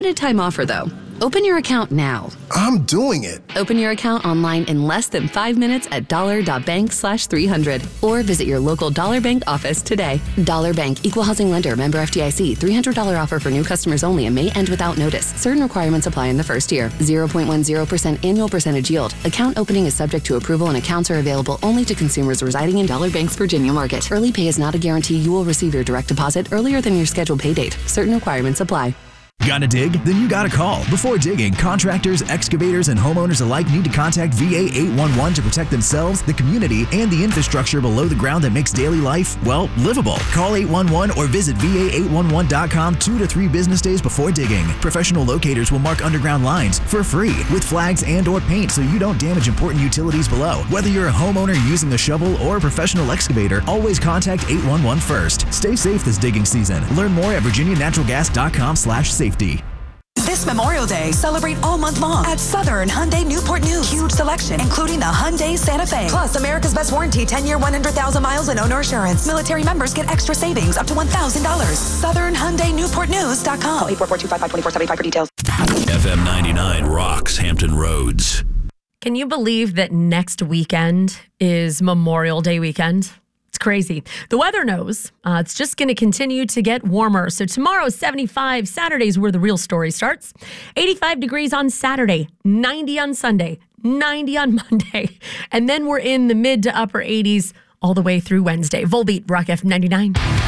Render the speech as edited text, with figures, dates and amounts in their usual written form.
Limited time offer, though. Open your account now. I'm doing it. Open your account online in less than 5 minutes at $bank/300 or visit your local Dollar Bank office today. Dollar Bank, Equal Housing Lender, member FDIC. $300 offer for new customers only and may end without notice. Certain requirements apply in the first year. 0.10% annual percentage yield. Account opening is subject to approval and accounts are available only to consumers residing in Dollar Bank's Virginia market. Early pay is not a guarantee you will receive your direct deposit earlier than your scheduled pay date. Certain requirements apply. Gotta dig? Then you gotta call. Before digging, contractors, excavators, and homeowners alike need to contact VA 811 to protect themselves, the community, and the infrastructure below the ground that makes daily life, well, livable. Call 811 or visit VA811.com 2 to 3 business days before digging. Professional locators will mark underground lines for free with flags and or paint so you don't damage important utilities below. Whether you're a homeowner using a shovel or a professional excavator, always contact 811 first. Stay safe this digging season. Learn more at virginianaturalgas.com/safety. This Memorial Day, celebrate all month long at Southern Hyundai Newport News. Huge selection, including the Hyundai Santa Fe. Plus, America's Best Warranty, 10-year, 100,000 miles and owner assurance. Military members get extra savings up to $1,000. Southern Hyundai NewportNews.com. Call 844-255-2475 for details. FM 99 rocks Hampton Roads. Can you believe that next weekend is Memorial Day weekend? It's crazy. The weather knows it's just going to continue to get warmer. So tomorrow is 75. Saturday's where the real story starts. 85 degrees on Saturday, 90 on Sunday, 90 on Monday. And then we're in the mid to upper 80s all the way through Wednesday. Volbeat, Rock FM 99.